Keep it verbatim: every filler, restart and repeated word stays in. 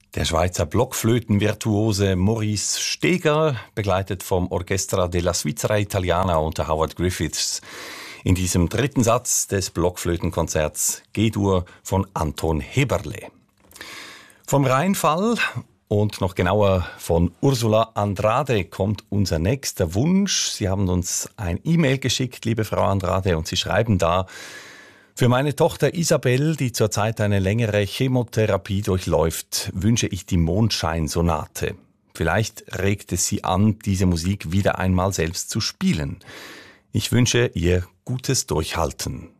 Der Schweizer Blockflötenvirtuose Maurice Steger, begleitet vom Orchestra della Svizzera Italiana unter Howard Griffiths, in diesem dritten Satz des Blockflötenkonzerts G-Dur von Anton Heberle. Vom Rheinfall und noch genauer von Ursula Andrade kommt unser nächster Wunsch. Sie haben uns ein E-Mail geschickt, liebe Frau Andrade, und Sie schreiben da: Für meine Tochter Isabel, die zurzeit eine längere Chemotherapie durchläuft, wünsche ich die Mondscheinsonate. Vielleicht regt es sie an, diese Musik wieder einmal selbst zu spielen. Ich wünsche ihr gutes Durchhalten.